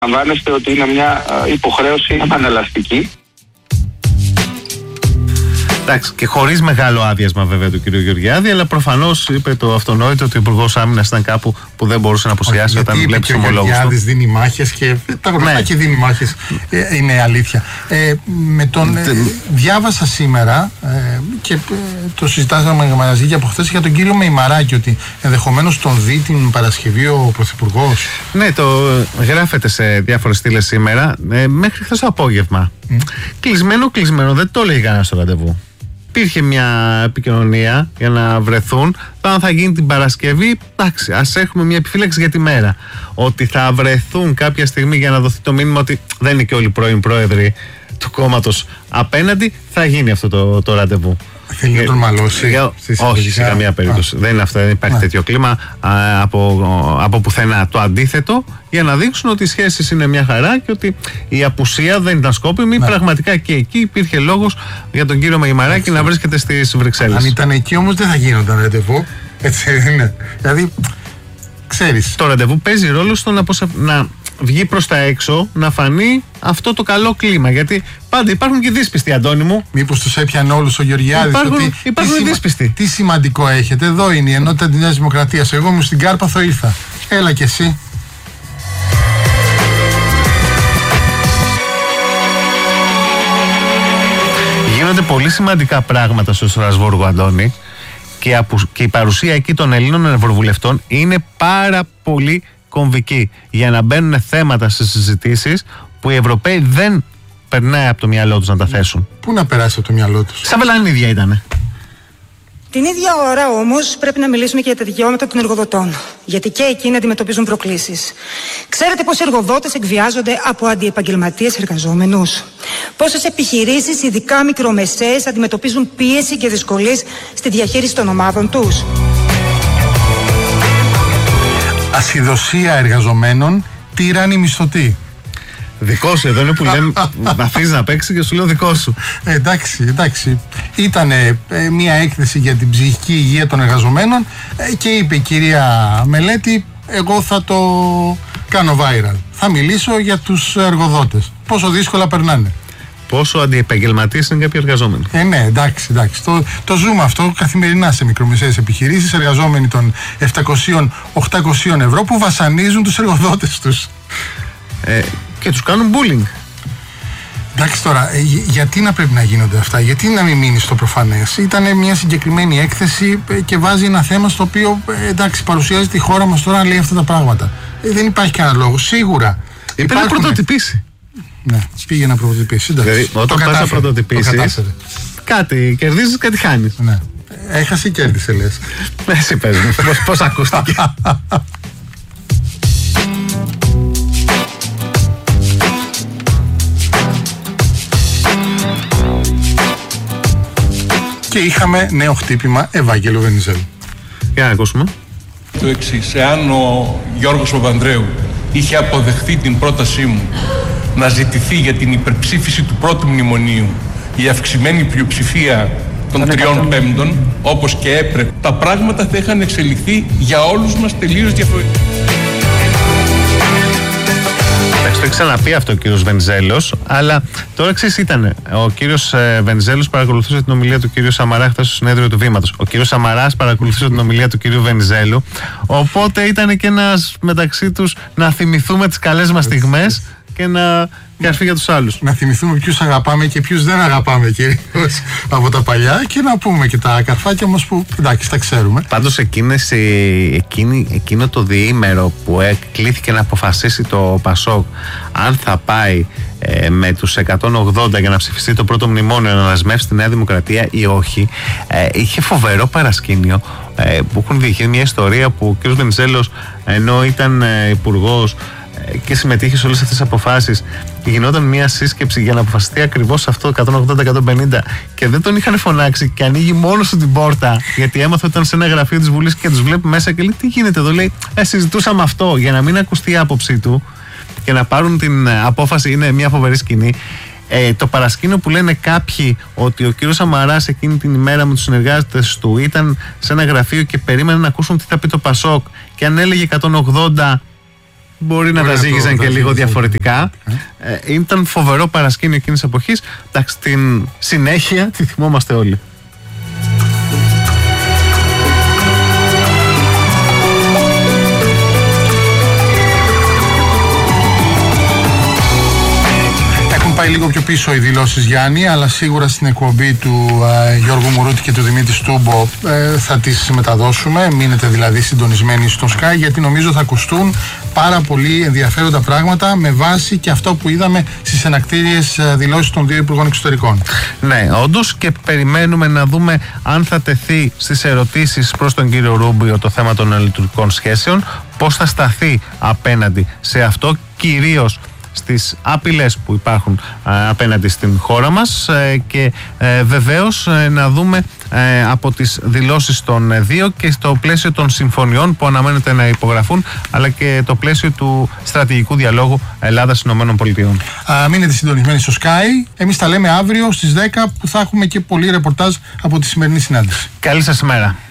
Αντιλαμβάνεστε ότι είναι μια υποχρέωση αναγκαστική. Εντάξει, και χωρίς μεγάλο άδειασμα βέβαια του κ. Γεωργιάδη, αλλά προφανώς είπε το αυτονόητο ότι ο Υπουργός Άμυνας ήταν κάπου που δεν μπορούσε να αποσιάσει όταν βλέπει τους ομολόγους του. Ο Γεωργιάδης δίνει μάχες και τα γνωστά και δίνει μάχες. Είναι αλήθεια. Διάβασα σήμερα και το συζητάσαμε μαζί και από χθες για τον κύριο Μεϊμαράκη ότι ενδεχομένως τον δει την Παρασκευή ο Πρωθυπουργός. Ναι, το γράφεται σε διάφορες στήλες σήμερα μέχρι χθες το απόγευμα. Κλεισμένο, δεν το λέει κανένα στο ραντεβού. Υπήρχε μια επικοινωνία για να βρεθούν. Τώρα θα γίνει την Παρασκευή, εντάξει, ας έχουμε μια επιφύλαξη για τη μέρα. Ότι θα βρεθούν κάποια στιγμή για να δοθεί το μήνυμα ότι δεν είναι και όλοι πρώην πρόεδροι του κόμματος απέναντι, θα γίνει αυτό το ραντεβού. Θέλει να τον μαλώσει. Όχι, σε καμία περίπτωση. Δεν είναι αυτό, δεν υπάρχει τέτοιο κλίμα από πουθενά. Το αντίθετο, για να δείξουν ότι οι σχέσεις είναι μια χαρά και ότι η απουσία δεν ήταν σκόπιμη. Πραγματικά και εκεί υπήρχε λόγος για τον κύριο Μεϊμαράκη να βρίσκεται στις Βρυξέλλες. Αν ήταν εκεί όμως δεν θα γίνονταν ραντεβού. Έτσι δεν είναι. Δηλαδή, ξέρεις. Το ραντεβού παίζει ρόλο στο να βγει προς τα έξω, να φανεί αυτό το καλό κλίμα. Γιατί πάντα υπάρχουν και δύσπιστοι, Αντώνη μου. Μήπως τους έπιανε όλους ο Γεωργιάδης? Υπάρχουν δύσπιστοι. Τι σημαντικό έχετε, εδώ είναι η ενότητα της Νέας Δημοκρατίας. Εγώ ήμουν στην Κάρπαθο, ήρθα. Έλα κι εσύ. Γίνονται πολύ σημαντικά πράγματα στο Στρασβούργο, Αντώνη, και η παρουσία εκεί των Ελλήνων ευρωβουλευτών είναι πάρα πολύ κομβική για να μπαίνουν θέματα στις συζητήσεις που οι Ευρωπαίοι δεν περνάει από το μυαλό τους να τα θέσουν. Πού να περάσει από το μυαλό τους? Σαν Βελανίδια ήτανε. Την ίδια ώρα όμως πρέπει να μιλήσουμε και για τα δικαιώματα των εργοδοτών. Γιατί και εκείνοι αντιμετωπίζουν προκλήσεις. Ξέρετε πως οι εργοδότες εκβιάζονται από αντιεπαγγελματίες εργαζόμενους? Πόσες επιχειρήσεις, ειδικά μικρομεσαίες, αντιμετωπίζουν πίεση και δυσκολίες στη διαχείριση των ομάδων τους? Ασυδοσία εργαζομένων, τύραννοι μισθωτοί. Δικό σου εδώ είναι που λέμε να αφήσεις να παίξει και σου λέω δικό σου. Εντάξει. Ήταν μια έκθεση για την ψυχική υγεία των εργαζομένων και είπε η κυρία Μελέτη, εγώ θα το κάνω viral. Θα μιλήσω για τους εργοδότες. Πόσο δύσκολα περνάνε. Πόσο αντιεπαγγελματίες είναι κάποιοι εργαζόμενοι. Ναι, εντάξει. Το ζούμε αυτό καθημερινά σε μικρομεσαίες επιχειρήσεις, εργαζόμενοι των 700-800 ευρώ που βασανίζουν τους εργοδότες τους. Και τους κάνουν bullying. Εντάξει τώρα, γιατί να πρέπει να γίνονται αυτά, γιατί να μην μείνει στο προφανές? Ήταν μια συγκεκριμένη έκθεση και βάζει ένα θέμα στο οποίο, εντάξει, παρουσιάζει τη χώρα μας τώρα να λέει αυτά τα πράγματα. Δεν υπάρχει κανένα λόγο, σίγουρα. Είπε να πρωτοτυπήσει. Ναι, πήγε να πρωτοτυπήσει. Δηλαδή, όταν πας να πρωτοτυπήσεις, κάτι κερδίζεις, κάτι χάνεις. Ναι. Έχασε ή κέρδισε, λες? Εσύ πες μου, πώς ακούστηκε. Και είχαμε νέο χτύπημα, Ευάγγελο Βενιζέλου. Για να ακούσουμε. Το εξής, εάν ο Γιώργος Παπανδρέου είχε αποδεχθεί την πρότασή μου να ζητηθεί για την υπερψήφιση του πρώτου μνημονίου η αυξημένη πλειοψηφία των 3/5, όπως και έπρεπε, τα πράγματα θα είχαν εξελιχθεί για όλους μας τελείως διαφορετικά. Το έχει ξαναπεί αυτό ο κύριος Βενιζέλος, αλλά τώρα εξής ήταν. Ο κύριος Βενιζέλος παρακολουθούσε την ομιλία του κύριου Σαμαρά χθες στο συνέδριο του Βήματος. Ο κύριος Σαμαράς παρακολουθούσε την ομιλία του κύριου Βενιζέλου. Οπότε ήταν και ένας μεταξύ τους να θυμηθούμε τις καλές μας στιγμές και να καρφί για τους άλλους. Να θυμηθούμε ποιους αγαπάμε και ποιους δεν αγαπάμε κυρίως από τα παλιά και να πούμε και τα καρφάκια μας που εντάξει τα ξέρουμε. Πάντως εκείνο το διήμερο που κλήθηκε να αποφασίσει το ΠΑΣΟΚ αν θα πάει με τους 180 για να ψηφιστεί το πρώτο μνημόνιο να ανασμεύσει τη Νέα Δημοκρατία ή όχι, είχε φοβερό παρασκήνιο που έχουν διηγηθεί μια ιστορία που ο κ. Βενιζέλος ενώ ήταν υπουργός και συμμετείχε σε όλες αυτές τις αποφάσεις, γινόταν μια σύσκεψη για να αποφασιστεί ακριβώς αυτό το 180-150 και δεν τον είχαν φωνάξει και ανοίγει μόνος του την πόρτα γιατί έμαθε ότι ήταν σε ένα γραφείο της Βουλής και τους βλέπει μέσα και λέει τι γίνεται εδώ, λέει συζητούσαμε αυτό, για να μην ακουστεί η άποψή του και να πάρουν την απόφαση. Είναι μια φοβερή σκηνή. Το παρασκήνιο που λένε κάποιοι ότι ο κύριος Σαμαράς εκείνη την ημέρα με τους συνεργάτες του ήταν σε ένα γραφείο και περίμενε να ακούσουν τι θα πει το ΠΑΣΟΚ και αν έλεγε 180 μπορεί να τα ζήγιζαν και λίγο διαφορετικά. Ήταν φοβερό παρασκήνιο εκείνης της εποχής. Εντάξει, την συνέχεια τη θυμόμαστε όλοι. Πάει λίγο πιο πίσω οι δηλώσεις Γιάννη, αλλά σίγουρα στην εκπομπή του Γιώργου Μουρούτη και του Δημήτρη Στούμπο θα τις μεταδώσουμε. Μείνετε δηλαδή συντονισμένοι στο Sky, γιατί νομίζω θα ακουστούν πάρα πολύ ενδιαφέροντα πράγματα με βάση και αυτό που είδαμε στις ενακτήριες δηλώσεις των δύο Υπουργών Εξωτερικών. Ναι, όντως, και περιμένουμε να δούμε αν θα τεθεί στις ερωτήσεις προς τον κύριο Ρούμπιο το θέμα των ελληνοτουρκικών σχέσεων, πώς θα σταθεί απέναντι σε αυτό, κυρίως στις απειλές που υπάρχουν απέναντι στην χώρα μας, και βεβαίως να δούμε από τις δηλώσεις των δύο και στο πλαίσιο των συμφωνιών που αναμένεται να υπογραφούν, αλλά και το πλαίσιο του στρατηγικού διαλόγου Ελλάδας-ΗΠΑ. Μείνετε συντονισμένοι στο Sky. Εμείς τα λέμε αύριο στις 10 που θα έχουμε και πολύ ρεπορτάζ από τη σημερινή συνάντηση. Καλή σας ημέρα.